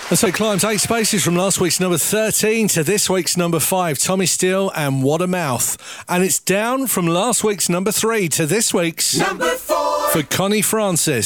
And so it climbs 8 spaces from last week's number 13 to this week's number 5, Tommy Steele and What a Mouth. And it's down from last week's number 3 to this week's number 4 for Connie Francis.